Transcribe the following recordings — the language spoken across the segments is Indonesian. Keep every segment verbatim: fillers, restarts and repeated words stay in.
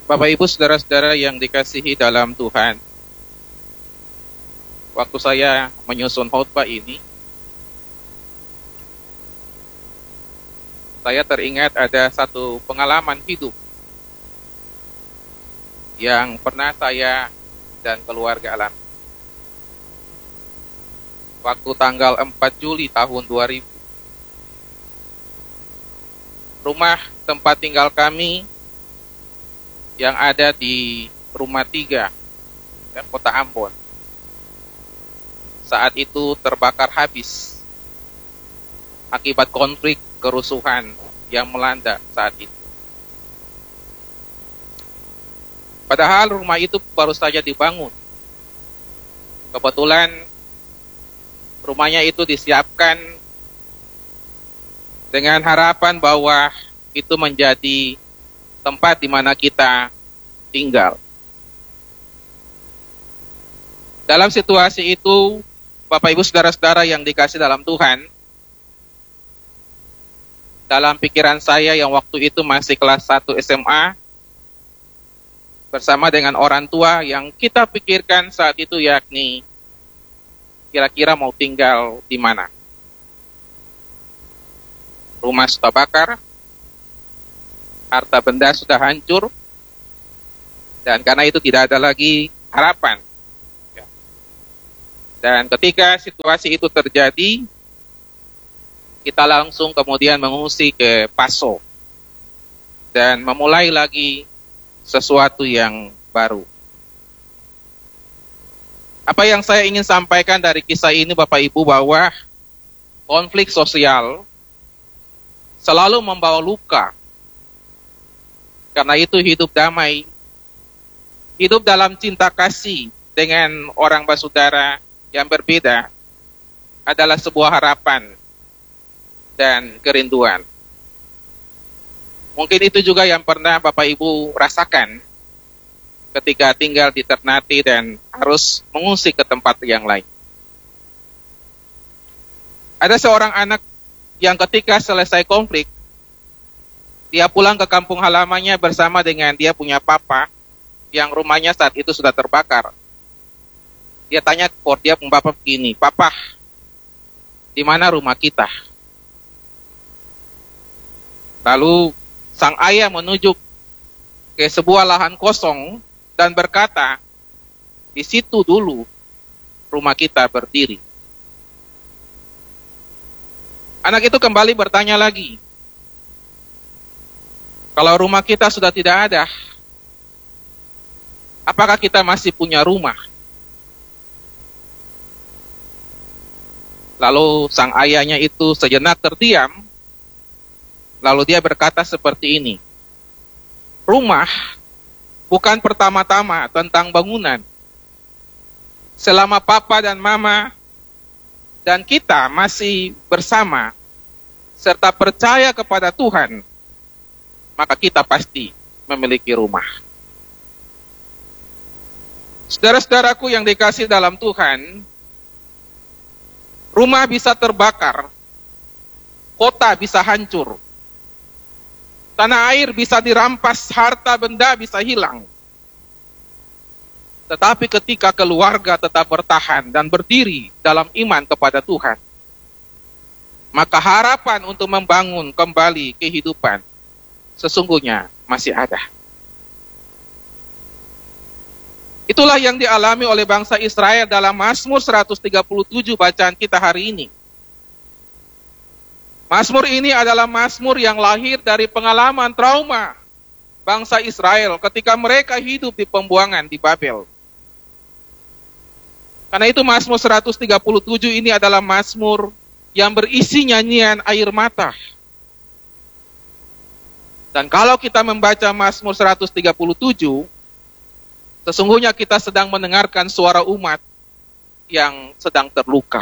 Bapak Ibu saudara-saudara yang dikasihi dalam Tuhan, waktu saya menyusun khotbah ini, saya teringat ada satu pengalaman hidup yang pernah saya dan keluarga alami. Waktu tanggal empat Juli tahun dua ribu, rumah tempat tinggal kami yang ada di Rumah Tiga, ya, Kota Ambon, saat itu terbakar habis akibat konflik kerusuhan yang melanda saat itu. Padahal rumah itu baru saja dibangun. Kebetulan rumahnya itu disiapkan dengan harapan bahwa itu menjadi tempat di mana kita tinggal. Dalam situasi itu, Bapak Ibu saudara-saudara yang dikasih dalam Tuhan, dalam pikiran saya yang waktu itu masih kelas satu S M A, bersama dengan orang tua yang kita pikirkan saat itu, yakni kira-kira mau tinggal di mana. Rumah sudah bakar, harta benda sudah hancur, dan karena itu tidak ada lagi harapan. Dan ketika situasi itu terjadi, kita langsung kemudian mengungsi ke Paso dan memulai lagi sesuatu yang baru. Apa yang saya ingin sampaikan dari kisah ini, Bapak Ibu, bahwa konflik sosial selalu membawa luka. Karena itu hidup damai, hidup dalam cinta kasih dengan orang bersaudara yang berbeda adalah sebuah harapan dan kerinduan. Mungkin itu juga yang pernah Bapak Ibu rasakan ketika tinggal di Ternate dan harus mengungsi ke tempat yang lain. Ada seorang anak yang ketika selesai konflik, dia pulang ke kampung halamannya bersama dengan dia punya papa yang rumahnya saat itu sudah terbakar. Dia tanya ke dia punya papa begini, "Papa, di mana rumah kita?" Lalu sang ayah menunjuk ke sebuah lahan kosong dan berkata, "Di situ dulu rumah kita berdiri." Anak itu kembali bertanya lagi, "Kalau rumah kita sudah tidak ada, apakah kita masih punya rumah?" Lalu sang ayahnya itu sejenak terdiam, lalu dia berkata seperti ini, "Rumah bukan pertama-tama tentang bangunan. Selama papa dan mama dan kita masih bersama, serta percaya kepada Tuhan, maka kita pasti memiliki rumah." Saudara-saudaraku yang dikasih dalam Tuhan, rumah bisa terbakar, kota bisa hancur, tanah air bisa dirampas, harta benda bisa hilang. Tetapi ketika keluarga tetap bertahan dan berdiri dalam iman kepada Tuhan, maka harapan untuk membangun kembali kehidupan sesungguhnya masih ada. Itulah yang dialami oleh bangsa Israel dalam Mazmur seratus tiga puluh tujuh bacaan kita hari ini. Mazmur ini adalah mazmur yang lahir dari pengalaman trauma bangsa Israel ketika mereka hidup di pembuangan di Babel. Karena itu Mazmur seratus tiga puluh tujuh ini adalah mazmur yang berisi nyanyian air mata. Dan kalau kita membaca Mazmur seratus tiga puluh tujuh, sesungguhnya kita sedang mendengarkan suara umat yang sedang terluka.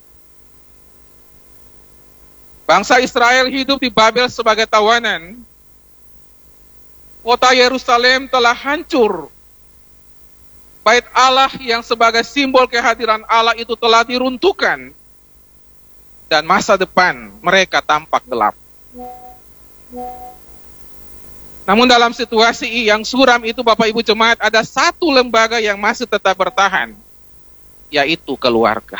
Bangsa Israel hidup di Babel sebagai tawanan. Kota Yerusalem telah hancur. Bait Allah yang sebagai simbol kehadiran Allah itu telah diruntuhkan. Dan masa depan mereka tampak gelap. Namun dalam situasi yang suram itu Bapak Ibu Jemaat, ada satu lembaga yang masih tetap bertahan, yaitu keluarga.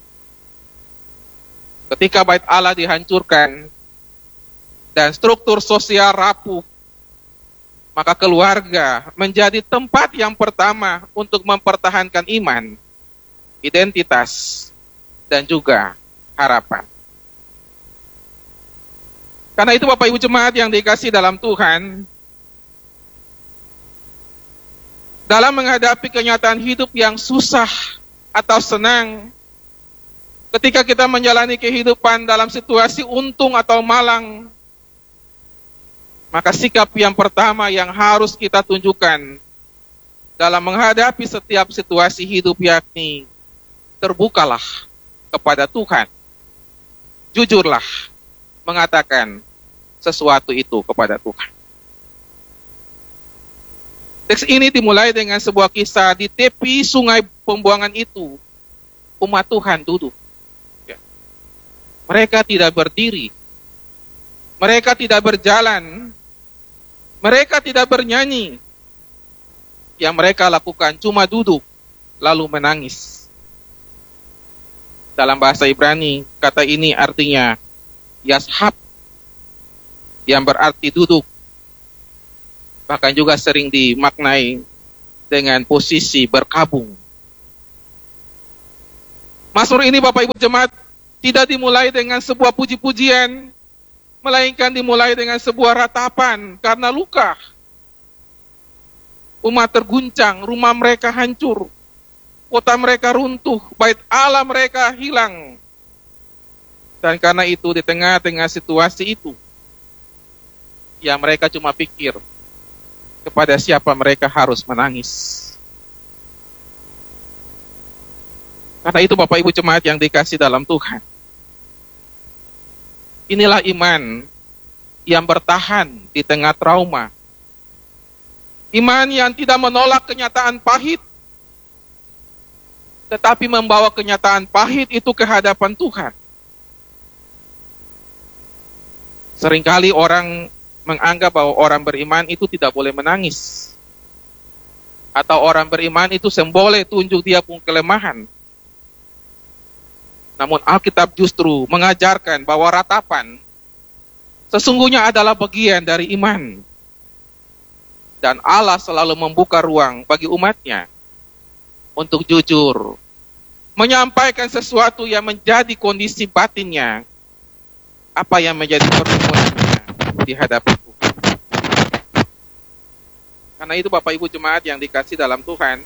Ketika bait Allah dihancurkan dan struktur sosial rapuh, maka keluarga menjadi tempat yang pertama untuk mempertahankan iman, identitas, dan juga harapan. Karena itu Bapak Ibu Jemaat yang dikasihi dalam Tuhan, dalam menghadapi kenyataan hidup yang susah atau senang, ketika kita menjalani kehidupan dalam situasi untung atau malang, maka sikap yang pertama yang harus kita tunjukkan dalam menghadapi setiap situasi hidup yakni terbukalah kepada Tuhan. Jujurlah mengatakan sesuatu itu kepada Tuhan. Teks ini dimulai dengan sebuah kisah di tepi sungai pembuangan itu. Umat Tuhan duduk. Ya. Mereka tidak berdiri. Mereka tidak berjalan. Mereka tidak bernyanyi. Yang mereka lakukan cuma duduk lalu menangis. Dalam bahasa Ibrani, kata ini artinya yashab, yang berarti duduk. Bahkan juga sering dimaknai dengan posisi berkabung. Mazmur ini Bapak Ibu Jemaat tidak dimulai dengan sebuah puji-pujian, melainkan dimulai dengan sebuah ratapan karena luka. Umat terguncang, rumah mereka hancur, kota mereka runtuh, bait Allah mereka hilang. Dan karena itu di tengah-tengah situasi itu, ya mereka cuma pikir kepada siapa mereka harus menangis. Karena itu Bapak Ibu Jemaat yang dikasihi dalam Tuhan, inilah iman yang bertahan di tengah trauma. Iman yang tidak menolak kenyataan pahit, tetapi membawa kenyataan pahit itu ke hadapan Tuhan. Seringkali orang menganggap bahwa orang beriman itu tidak boleh menangis. Atau orang beriman itu semboleh tunjuk dia pun kelemahan. Namun Alkitab justru mengajarkan bahwa ratapan sesungguhnya adalah bagian dari iman. Dan Allah selalu membuka ruang bagi umatnya untuk jujur menyampaikan sesuatu yang menjadi kondisi batinnya, apa yang menjadi permohonannya di hadapan Tuhan. Karena itu Bapak Ibu Jemaat yang dikasihi dalam Tuhan,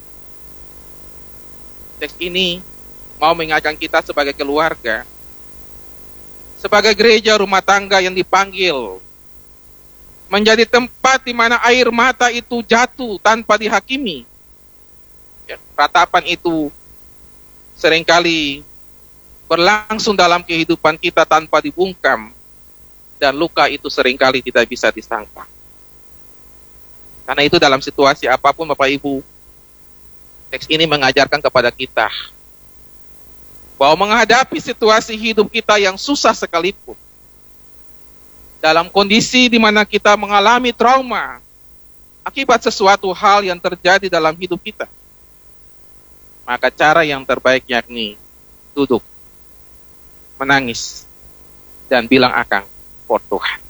teks ini mau mengingatkan kita sebagai keluarga, sebagai gereja rumah tangga yang dipanggil menjadi tempat di mana air mata itu jatuh tanpa dihakimi. Ya, ratapan itu seringkali berlangsung dalam kehidupan kita tanpa dibungkam, dan luka itu seringkali tidak bisa disangka. Karena itu dalam situasi apapun Bapak Ibu, teks ini mengajarkan kepada kita bahwa menghadapi situasi hidup kita yang susah sekalipun, dalam kondisi di mana kita mengalami trauma akibat sesuatu hal yang terjadi dalam hidup kita, maka cara yang terbaik yakni duduk, menangis, dan bilang akang for Tuhan.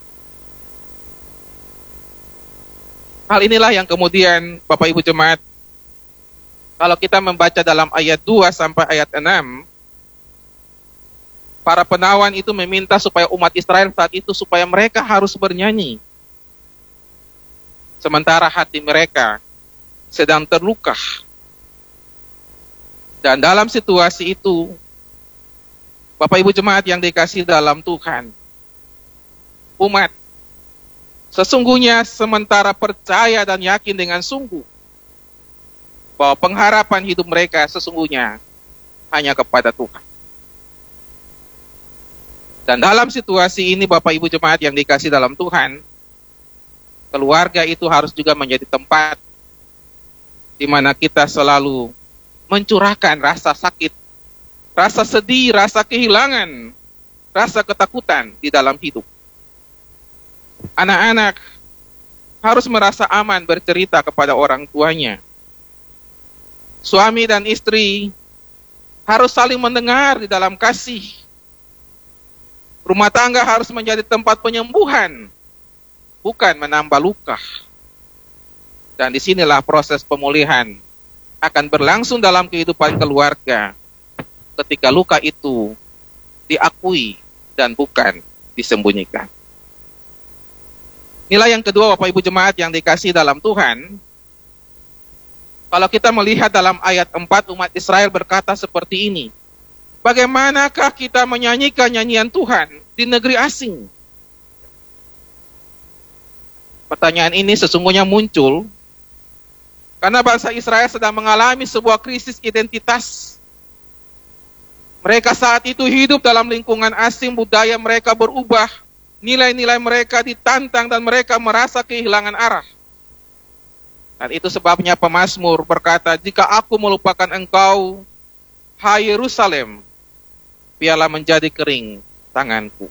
Hal inilah yang kemudian Bapak Ibu Jemaat, kalau kita membaca dalam ayat dua sampai ayat enam, para penawan itu meminta supaya umat Israel saat itu supaya mereka harus bernyanyi. Sementara hati mereka sedang terluka. Dan dalam situasi itu, Bapak Ibu Jemaat yang dikasihi dalam Tuhan, umat sesungguhnya sementara percaya dan yakin dengan sungguh bahwa pengharapan hidup mereka sesungguhnya hanya kepada Tuhan. Dan dalam situasi ini Bapak Ibu Jemaat yang dikasihi dalam Tuhan, keluarga itu harus juga menjadi tempat di mana kita selalu mencurahkan rasa sakit, rasa sedih, rasa kehilangan, rasa ketakutan di dalam hidup. Anak-anak harus merasa aman bercerita kepada orang tuanya. Suami dan istri harus saling mendengar di dalam kasih. Rumah tangga harus menjadi tempat penyembuhan, bukan menambah luka. Dan disinilah proses pemulihan akan berlangsung dalam kehidupan keluarga, ketika luka itu diakui dan bukan disembunyikan. Nilai yang kedua, Bapak Ibu Jemaat yang dikasihi dalam Tuhan, kalau kita melihat dalam ayat empat, umat Israel berkata seperti ini, bagaimanakah kita menyanyikan nyanyian Tuhan di negeri asing? Pertanyaan ini sesungguhnya muncul karena bangsa Israel sedang mengalami sebuah krisis identitas. Mereka saat itu hidup dalam lingkungan asing, budaya mereka berubah, nilai-nilai mereka ditantang dan mereka merasa kehilangan arah. Dan itu sebabnya pemazmur berkata, jika aku melupakan engkau, hai Yerusalem, biarlah menjadi kering tanganku.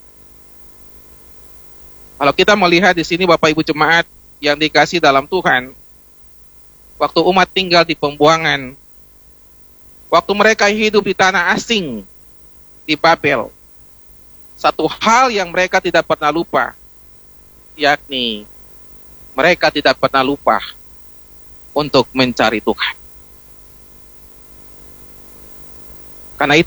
Kalau kita melihat di sini Bapak Ibu Jemaat yang dikasihi dalam Tuhan, waktu umat tinggal di pembuangan, waktu mereka hidup di tanah asing, di Babel, satu hal yang mereka tidak pernah lupa, yakni mereka tidak pernah lupa untuk mencari Tuhan. Karena itu